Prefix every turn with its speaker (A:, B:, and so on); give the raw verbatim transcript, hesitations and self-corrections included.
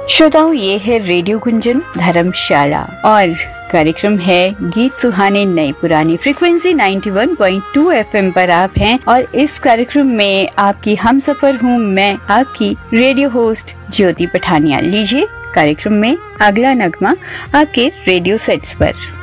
A: श्रोताओं, ये है रेडियो गुंजन धर्मशाला और कार्यक्रम है गीत सुहाने नए पुराने। फ्रीक्वेंसी इक्यानवे पॉइंट दो एफएम पर आप हैं और इस कार्यक्रम में आपकी हमसफर हूँ मैं, आपकी रेडियो होस्ट ज्योति पठानिया। लीजिए कार्यक्रम में अगला नगमा आपके रेडियो सेट्स पर।